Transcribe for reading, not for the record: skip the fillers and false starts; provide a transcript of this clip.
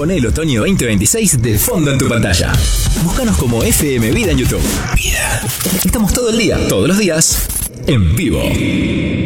Poné el otoño 2026 de fondo en tu pantalla. Búscanos como FM Vida en YouTube. Vida. Estamos todo el día, todos los días, en vivo.